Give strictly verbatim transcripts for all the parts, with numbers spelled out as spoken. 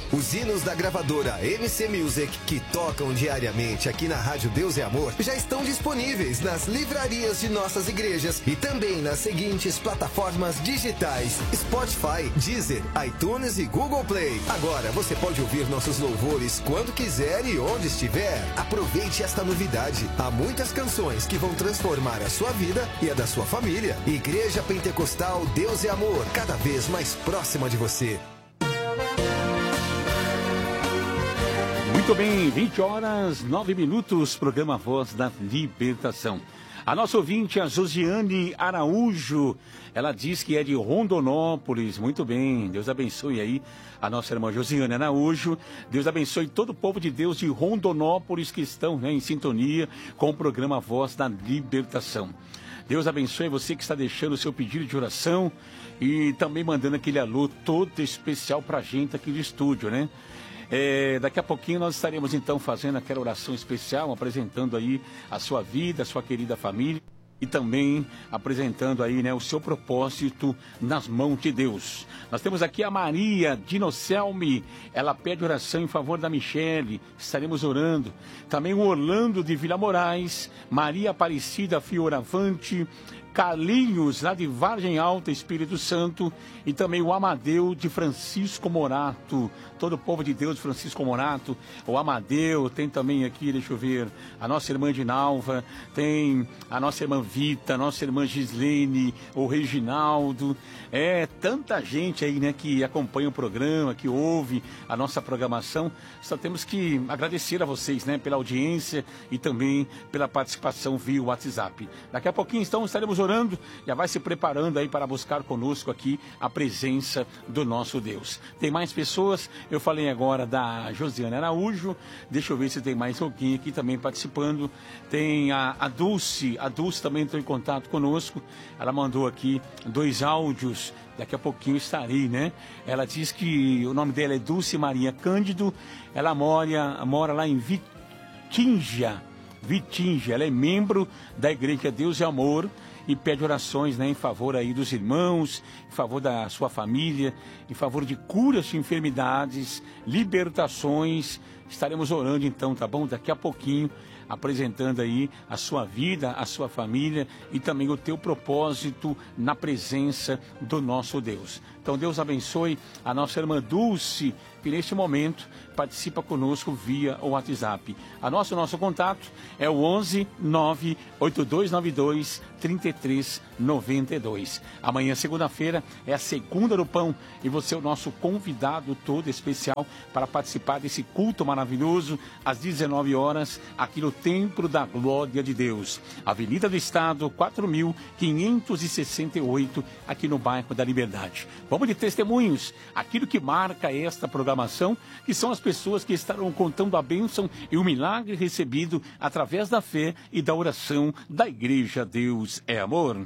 Os hinos da gravadora M C Music, que tocam diariamente aqui na Rádio Deus é Amor, já estão disponíveis nas livrarias de nossas igrejas e também nas seguintes plataformas digitais: Spotify, Deezer, iTunes e Google Play. Agora você pode ouvir nossos louvores quando quiser e onde estiver. Aproveite esta novidade. Há muitas canções que vão transformar a sua vida e a da sua família. Igreja Pentecostal Deus é Amor, cada vez mais próxima de você. Muito bem, vinte horas, nove minutos, programa Voz da Libertação. A nossa ouvinte, a Josiane Araújo, ela diz que é de Rondonópolis. Muito bem, Deus abençoe aí a nossa irmã Josiane Araújo. Deus abençoe todo o povo de Deus de Rondonópolis que estão, né, em sintonia com o programa Voz da Libertação. Deus abençoe você que está deixando o seu pedido de oração e também mandando aquele alô todo especial para a gente aqui do estúdio, né? É, daqui a pouquinho nós estaremos então fazendo aquela oração especial, apresentando aí a sua vida, a sua querida família e também apresentando aí, né, o seu propósito nas mãos de Deus. Nós temos aqui a Maria Dinocelme, ela pede oração em favor da Michele, estaremos orando. Também o Orlando de Vila Moraes, Maria Aparecida Fioravante, Carlinhos, lá de Vargem Alta, Espírito Santo, e também o Amadeu de Francisco Morato, todo o povo de Deus, Francisco Morato, o Amadeu, tem também aqui, deixa eu ver, a nossa irmã Dinalva, tem a nossa irmã Vita, a nossa irmã Gislene, o Reginaldo, é tanta gente aí, né, que acompanha o programa, que ouve a nossa programação. Só temos que agradecer a vocês, né, pela audiência e também pela participação via WhatsApp. Daqui a pouquinho, então, estaremos orando, já vai se preparando aí para buscar conosco aqui a presença do nosso Deus. Tem mais pessoas, eu falei agora da Josiane Araújo, deixa eu ver se tem mais alguém aqui também participando. Tem a, a Dulce, a Dulce também entrou em contato conosco, ela mandou aqui dois áudios, daqui a pouquinho estarei, né? Ela diz que o nome dela é Dulce Maria Cândido, ela mora, mora lá em Vitinga, Vitinga, ela é membro da Igreja Deus é Amor, e pede orações, né, em favor aí dos irmãos, em favor da sua família, em favor de curas de enfermidades, libertações. Estaremos orando então, tá bom? Daqui a pouquinho, apresentando aí a sua vida, a sua família e também o teu propósito na presença do nosso Deus. Então Deus abençoe a nossa irmã Dulce, que neste momento participa conosco via o WhatsApp. A nosso, nosso contato é o onze nove oito dois nove dois três três nove dois. Amanhã, segunda-feira, é a Segunda do Pão e você é o nosso convidado todo especial para participar desse culto maravilhoso às dezenove horas aqui no Templo da Glória de Deus. Avenida do Estado, quatro mil quinhentos e sessenta e oito, aqui no bairro da Liberdade. Vamos de testemunhos, aquilo que marca esta programação, que são as pessoas que estarão contando a bênção e o milagre recebido através da fé e da oração da Igreja Deus é Amor.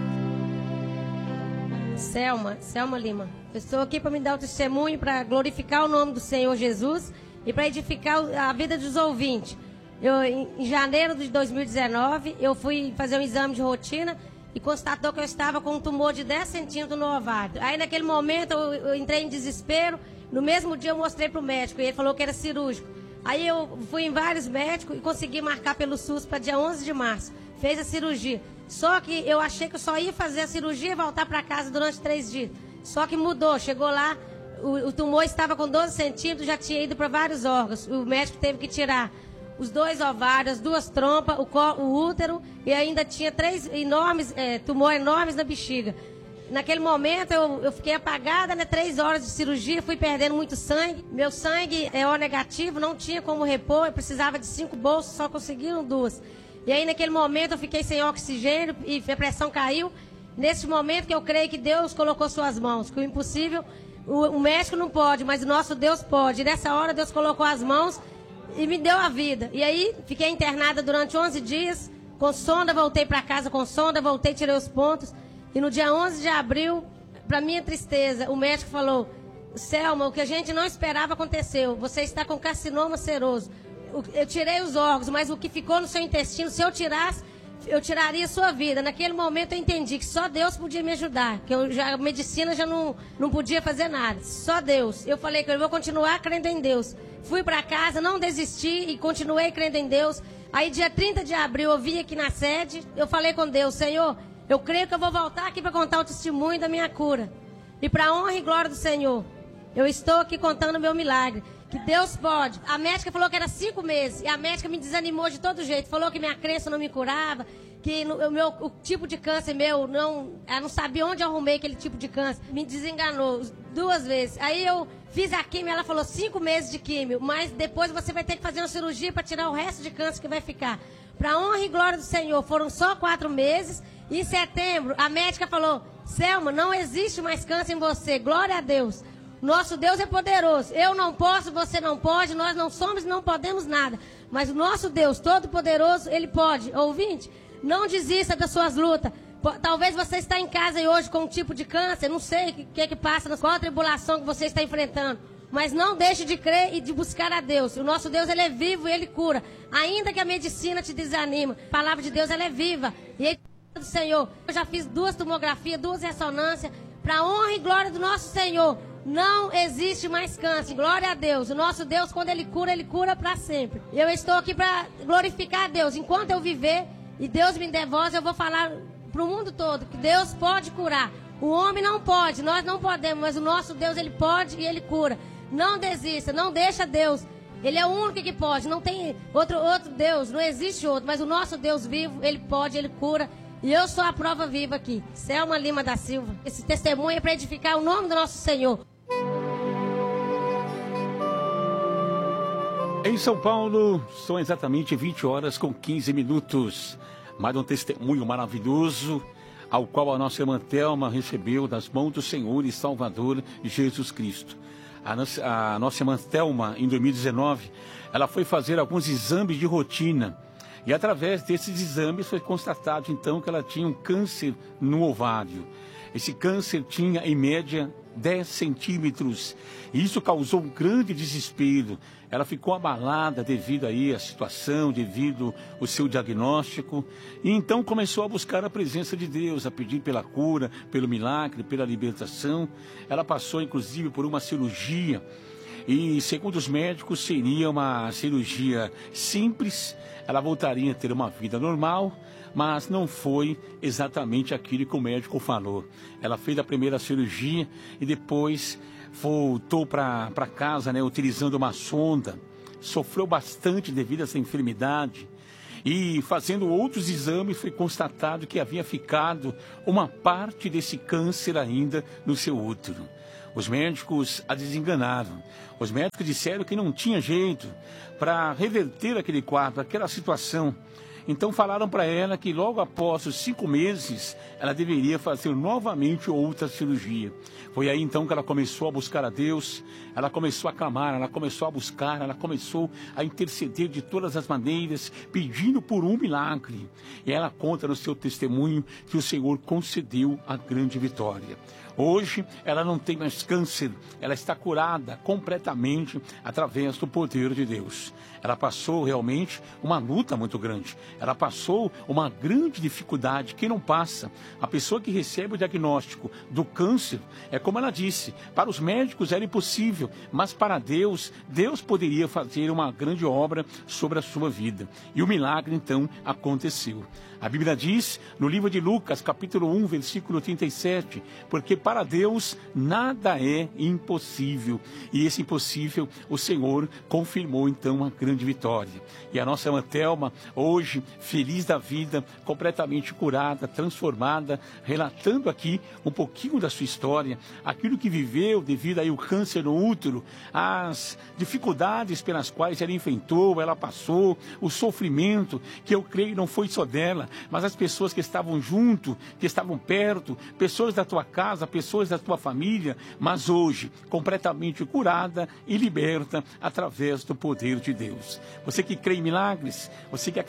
Selma, Selma Lima. Eu estou aqui para me dar o testemunho, para glorificar o nome do Senhor Jesus e para edificar a vida dos ouvintes. Eu, em janeiro de dois mil e dezenove, eu fui fazer um exame de rotina e constatou que eu estava com um tumor de dez centímetros no ovário. Aí, naquele momento, eu, eu entrei em desespero. No mesmo dia, eu mostrei para o médico e ele falou que era cirúrgico. Aí, eu fui em vários médicos e consegui marcar pelo SUS para dia onze de março. Fez a cirurgia. Só que eu achei que eu só ia fazer a cirurgia e voltar para casa durante três dias. Só que mudou. Chegou lá, o, o tumor estava com doze centímetros, já tinha ido para vários órgãos. O médico teve que tirar os dois ovários, as duas trompas, o, o útero, e ainda tinha três enormes, é, tumores enormes na bexiga. Naquele momento eu, eu fiquei apagada, né? Três horas de cirurgia, fui perdendo muito sangue. Meu sangue é O negativo, não tinha como repor, eu precisava de cinco bolsas, só conseguiram duas. E aí naquele momento eu fiquei sem oxigênio e a pressão caiu. Nesse momento que eu creio que Deus colocou suas mãos, que o impossível, o, o médico não pode, mas o nosso Deus pode. E nessa hora Deus colocou as mãos e me deu a vida. E aí, fiquei internada durante onze dias, com sonda, voltei para casa com sonda, voltei, tirei os pontos. E no dia onze de abril, para minha tristeza, o médico falou: Selma, o que a gente não esperava aconteceu. Você está com carcinoma seroso. Eu tirei os órgãos, mas o que ficou no seu intestino, se eu tirasse, eu tiraria a sua vida. Naquele momento eu entendi que só Deus podia me ajudar, que eu já, a medicina já não, não podia fazer nada, só Deus. Eu falei que eu vou continuar crendo em Deus. Fui para casa, não desisti e continuei crendo em Deus. Aí dia trinta de abril eu vim aqui na sede, eu falei com Deus: Senhor, eu creio que eu vou voltar aqui para contar o testemunho da minha cura. E para a honra e glória do Senhor, eu estou aqui contando o meu milagre. Que Deus pode. A médica falou que era cinco meses. E a médica me desanimou de todo jeito. Falou que minha crença não me curava. Que no, o, meu, o tipo de câncer meu, não, ela não sabia onde eu arrumei aquele tipo de câncer. Me desenganou duas vezes. Aí eu fiz a químio, ela falou cinco meses de químio. Mas depois você vai ter que fazer uma cirurgia para tirar o resto de câncer que vai ficar. Para honra e glória do Senhor, foram só quatro meses. E em setembro, a médica falou: Selma, não existe mais câncer em você. Glória a Deus. Nosso Deus é poderoso. Eu não posso, você não pode, nós não somos e não podemos nada. Mas o nosso Deus todo-poderoso, Ele pode. Ouvinte, não desista das suas lutas. Talvez você está em casa aí hoje com um tipo de câncer, não sei o que, que é que passa, qual a tribulação que você está enfrentando. Mas não deixe de crer e de buscar a Deus. O nosso Deus, Ele é vivo e Ele cura. Ainda que a medicina te desanima, a palavra de Deus, ela é viva. E Ele é do Senhor. Eu já fiz duas tomografias, duas ressonâncias, para a honra e glória do nosso Senhor. Não existe mais câncer, glória a Deus. O nosso Deus, quando Ele cura, Ele cura para sempre. Eu estou aqui para glorificar a Deus. Enquanto eu viver e Deus me der voz, eu vou falar para o mundo todo que Deus pode curar. O homem não pode, nós não podemos, mas o nosso Deus, Ele pode e Ele cura. Não desista, não deixa Deus. Ele é o único que pode, não tem outro, outro Deus, não existe outro. Mas o nosso Deus vivo, Ele pode, Ele cura. E eu sou a prova viva aqui, Selma Lima da Silva. Esse testemunho é para edificar o nome do nosso Senhor. Em São Paulo, são exatamente vinte horas com quinze minutos. Mais um testemunho maravilhoso, ao qual a nossa irmã Thelma recebeu das mãos do Senhor e Salvador Jesus Cristo. A nossa, a nossa irmã Thelma, em dois mil e dezenove, ela foi fazer alguns exames de rotina. E através desses exames foi constatado, então, que ela tinha um câncer no ovário. Esse câncer tinha, em média, dez centímetros. E isso causou um grande desespero. Ela ficou abalada devido aí à situação, devido ao seu diagnóstico. E então começou a buscar a presença de Deus, a pedir pela cura, pelo milagre, pela libertação. Ela passou, inclusive, por uma cirurgia. E, segundo os médicos, seria uma cirurgia simples. Ela voltaria a ter uma vida normal, mas não foi exatamente aquilo que o médico falou. Ela fez a primeira cirurgia e depois voltou para casa, né, utilizando uma sonda. Sofreu bastante devido a essa enfermidade. E fazendo outros exames foi constatado que havia ficado uma parte desse câncer ainda no seu útero. Os médicos a desenganaram. Os médicos disseram que não tinha jeito para reverter aquele quadro, aquela situação. Então falaram para ela que logo após os cinco meses, ela deveria fazer novamente outra cirurgia. Foi aí então que ela começou a buscar a Deus, ela começou a clamar, ela começou a buscar, ela começou a interceder de todas as maneiras, pedindo por um milagre. E ela conta no seu testemunho que o Senhor concedeu a grande vitória. Hoje, ela não tem mais câncer, ela está curada completamente através do poder de Deus. Ela passou realmente uma luta muito grande, ela passou uma grande dificuldade. Quem não passa? A pessoa que recebe o diagnóstico do câncer, é como ela disse, para os médicos era impossível, mas para Deus, Deus poderia fazer uma grande obra sobre a sua vida. E o milagre então aconteceu. A Bíblia diz, no livro de Lucas, capítulo um, versículo trinta e sete, porque para Deus nada é impossível. E esse impossível, o Senhor confirmou então uma grande vitória. E a nossa irmã Thelma, hoje, feliz da vida, completamente curada, transformada, relatando aqui um pouquinho da sua história, aquilo que viveu devido aí ao câncer no útero, as dificuldades pelas quais ela enfrentou, ela passou, o sofrimento, que eu creio não foi só dela, mas as pessoas que estavam junto, que estavam perto, pessoas da tua casa, pessoas da tua família, mas hoje completamente curada e liberta através do poder de Deus. Você que crê em milagres, você que acredita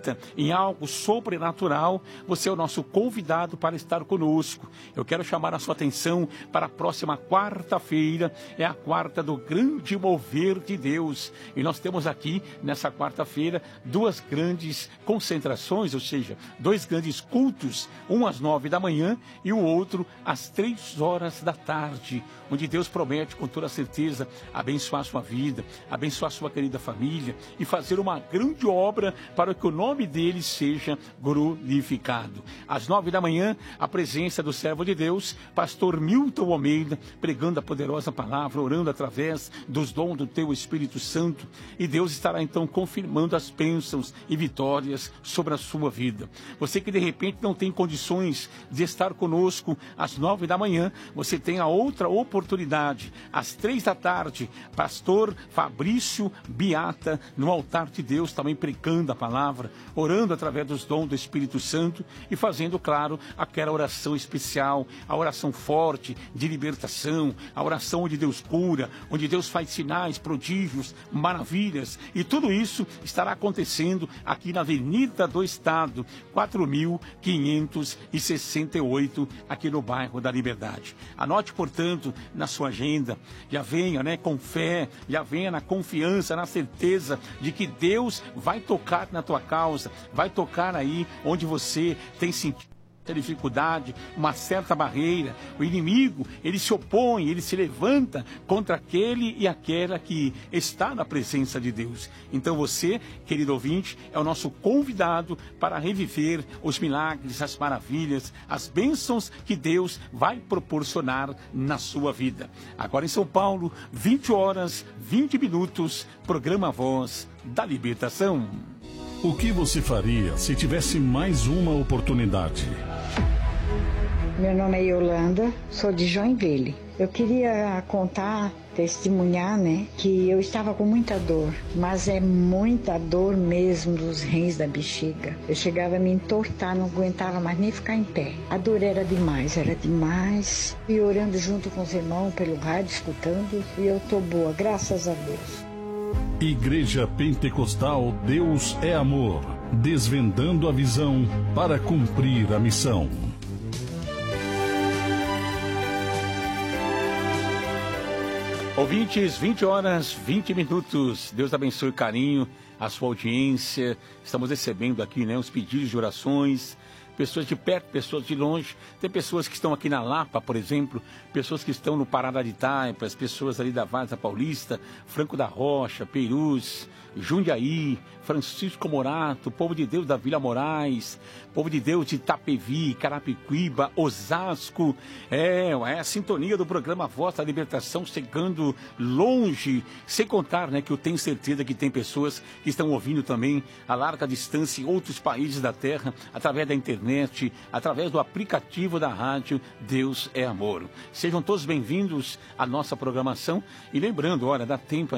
acredita em algo sobrenatural, você é o nosso convidado para estar conosco. Eu quero chamar a sua atenção para a próxima quarta-feira, é a quarta do grande mover de Deus. E nós temos aqui, nessa quarta-feira, duas grandes concentrações, ou seja, dois grandes cultos, um às nove da manhã e o outro às três horas da tarde, onde Deus promete com toda certeza abençoar a sua vida, abençoar a sua querida família e fazer uma grande obra para que o nome dele seja glorificado. Às nove da manhã, a presença do servo de Deus, pastor Milton Almeida, pregando a poderosa palavra, orando através dos dons do teu Espírito Santo, e Deus estará então confirmando as bênçãos e vitórias sobre a sua vida. Você que de repente não tem condições de estar conosco às nove da manhã, você tem a outra oportunidade, às três da tarde, pastor Fabrício Biata, no altar de Deus, também pregando a palavra, orando através dos dons do Espírito Santo e fazendo, claro, aquela oração especial, a oração forte de libertação, a oração onde Deus cura, onde Deus faz sinais, prodígios, maravilhas, e tudo isso estará acontecendo aqui na Avenida do Estado, quatro mil quinhentos e sessenta e oito, aqui no bairro da Liberdade. Anote, portanto, na sua agenda, já venha, né, com fé, já venha na confiança, na certeza de que Deus vai tocar na tua causa, vai tocar aí onde você tem sentido dificuldade, uma certa barreira. O inimigo, ele se opõe, ele se levanta contra aquele e aquela que está na presença de Deus. Então você, querido ouvinte, é o nosso convidado para reviver os milagres, as maravilhas, as bênçãos que Deus vai proporcionar na sua vida. Agora em São Paulo, vinte horas, vinte minutos, programa Voz da Libertação. O que você faria se tivesse mais uma oportunidade? Meu nome é Yolanda, sou de Joinville. Eu queria contar, testemunhar, né, que eu estava com muita dor, mas é muita dor mesmo dos rins da bexiga. Eu chegava a me entortar, não aguentava mais nem ficar em pé. A dor era demais, era demais. E orando junto com os irmãos pelo rádio, escutando, e eu tô boa, graças a Deus. Igreja Pentecostal Deus é Amor, desvendando a visão para cumprir a missão. Ouvintes, vinte horas, vinte minutos. Deus abençoe o carinho, a sua audiência. Estamos recebendo aqui, né, os pedidos de orações. Pessoas de perto, pessoas de longe. Tem pessoas que estão aqui na Lapa, por exemplo, pessoas que estão no Parada de Taipas, pessoas ali da Vaza Paulista, Franco da Rocha, Perus, Jundiaí, Francisco Morato, povo de Deus da Vila Moraes, povo de Deus de Itapevi, Carapicuíba, Osasco. É, é a sintonia do programa Voz da Libertação chegando longe, sem contar, né, que eu tenho certeza que tem pessoas que estão ouvindo também a larga distância em outros países da terra, através da internet, através do aplicativo da rádio Deus é Amor. Sejam todos bem-vindos à nossa programação e lembrando, olha, dá tempo